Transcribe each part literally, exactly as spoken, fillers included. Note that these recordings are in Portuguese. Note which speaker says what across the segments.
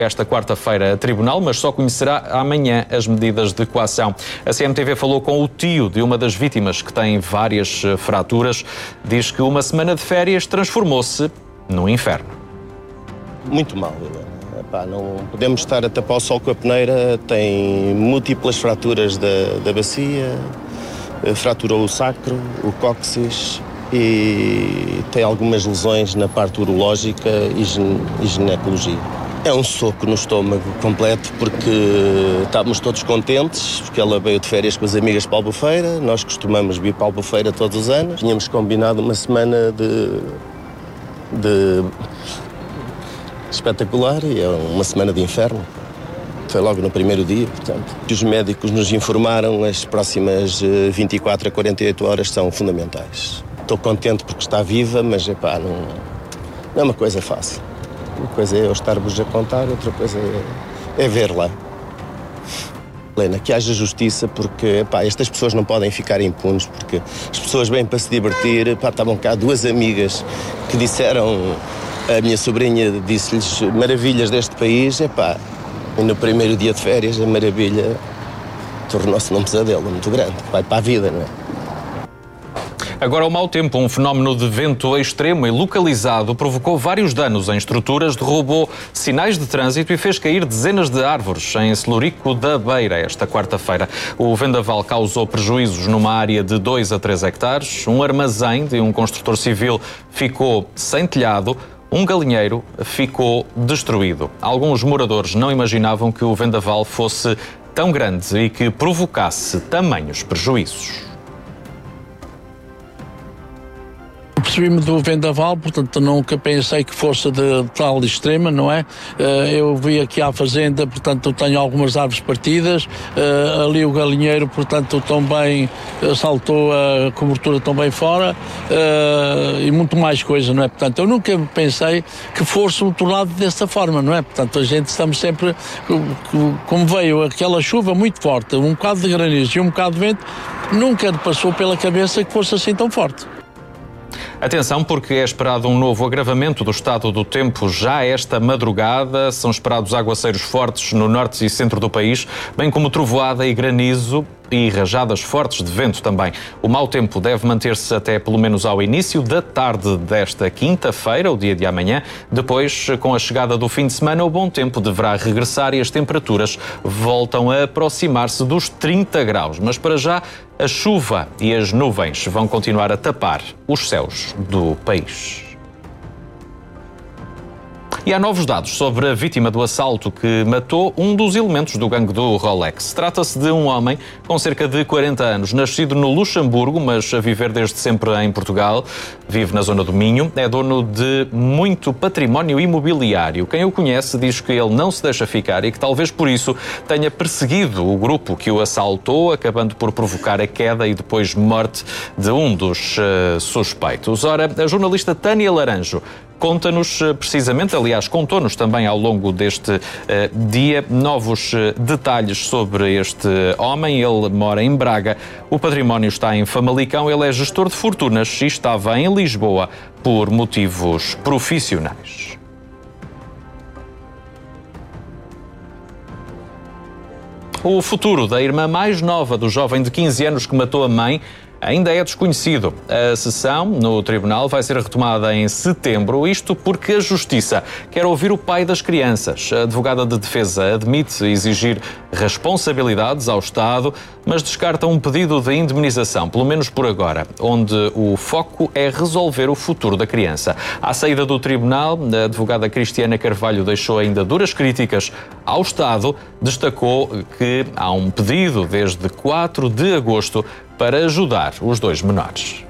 Speaker 1: esta quarta-feira a tribunal, mas só conhecerá amanhã as medidas de coação. A C M T V falou com o tio de uma das vítimas, que tem várias fraturas. Diz que uma semana de férias transformou-se num inferno.
Speaker 2: Muito mal. Epá, não podemos estar a tapar o sol com a peneira. Tem múltiplas fraturas da, da bacia, fraturou o sacro, o cóccix e tem algumas lesões na parte urológica e, gine, e ginecologia. É um soco no estômago completo, porque estávamos todos contentes, porque ela veio de férias com as amigas para a Albufeira. Nós costumamos vir para a Albufeira todos os anos. Tínhamos combinado uma semana de, de espetacular e é uma semana de inferno. Foi logo no primeiro dia, portanto. Os médicos nos informaram, as próximas vinte e quatro a quarenta e oito horas são fundamentais. Estou contente porque está viva, mas epá, não, não é uma coisa fácil. Uma coisa é eu estar-vos a contar, outra coisa é, é ver lá. Helena, que haja justiça, porque epá, estas pessoas não podem ficar impunes, porque as pessoas vêm para se divertir. Epá, estavam cá duas amigas que disseram, a minha sobrinha disse-lhes maravilhas deste país, epá, e no primeiro dia de férias a maravilha tornou-se num pesadelo muito grande, vai para a vida, não é?
Speaker 1: Agora, o mau tempo, um fenómeno de vento extremo e localizado, provocou vários danos em estruturas, derrubou sinais de trânsito e fez cair dezenas de árvores em Celurico da Beira esta quarta-feira. O vendaval causou prejuízos numa área de dois a três hectares, um armazém de um construtor civil ficou sem telhado, um galinheiro ficou destruído. Alguns moradores não imaginavam que o vendaval fosse tão grande e que provocasse tamanhos prejuízos.
Speaker 3: Percebi-me do vendaval, portanto nunca pensei que fosse de tal extrema, não é? Eu vi aqui à fazenda, portanto tenho algumas árvores partidas, ali o galinheiro, portanto também saltou a cobertura também fora e muito mais coisa, não é? Portanto eu nunca pensei que fosse um tornado dessa forma, não é? Portanto a gente estamos sempre, como veio aquela chuva muito forte, um bocado de granizo e um bocado de vento, nunca passou pela cabeça que fosse assim tão forte.
Speaker 1: Atenção, porque é esperado um novo agravamento do estado do tempo já esta madrugada. São esperados aguaceiros fortes no norte e centro do país, bem como trovoada e granizo e rajadas fortes de vento também. O mau tempo deve manter-se até pelo menos ao início da tarde desta quinta-feira, o dia de amanhã. Depois, com a chegada do fim de semana, o bom tempo deverá regressar e as temperaturas voltam a aproximar-se dos trinta graus. Mas para já, a chuva e as nuvens vão continuar a tapar os céus do país. E há novos dados sobre a vítima do assalto que matou um dos elementos do gangue do Rolex. Trata-se de um homem com cerca de quarenta anos, nascido no Luxemburgo, mas a viver desde sempre em Portugal. Vive na zona do Minho, é dono de muito património imobiliário. Quem o conhece diz que ele não se deixa ficar e que talvez por isso tenha perseguido o grupo que o assaltou, acabando por provocar a queda e depois morte de um dos uh, suspeitos. Ora, a jornalista Tânia Laranjo conta-nos precisamente, aliás, contou-nos também ao longo deste uh, dia, novos uh, detalhes sobre este homem. Ele mora em Braga, o património está em Famalicão, ele é gestor de fortunas e estava em Lisboa por motivos profissionais. O futuro da irmã mais nova do jovem de quinze anos que matou a mãe ainda é desconhecido. A sessão no tribunal vai ser retomada em setembro, isto porque a Justiça quer ouvir o pai das crianças. A advogada de defesa admite exigir responsabilidades ao Estado, mas descarta um pedido de indemnização, pelo menos por agora, onde o foco é resolver o futuro da criança. À saída do tribunal, a advogada Cristiana Carvalho deixou ainda duras críticas ao Estado, destacou que há um pedido desde quatro de agosto para ajudar os dois menores.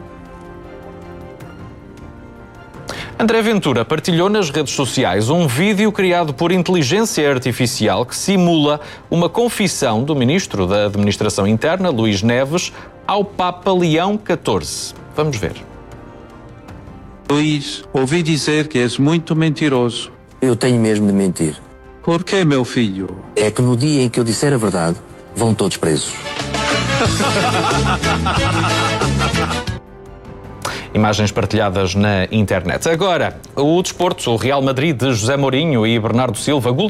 Speaker 1: André Ventura partilhou nas redes sociais um vídeo criado por inteligência artificial que simula uma confissão do ministro da Administração Interna, Luís Neves, ao Papa Leão catorze. Vamos ver.
Speaker 4: Luís, ouvi dizer que és muito mentiroso.
Speaker 5: Eu tenho mesmo de mentir.
Speaker 4: Por quê, meu filho?
Speaker 5: É que no dia em que eu disser a verdade, vão todos presos.
Speaker 1: Imagens partilhadas na internet. Agora, o desporto, o Real Madrid de José Mourinho e Bernardo Silva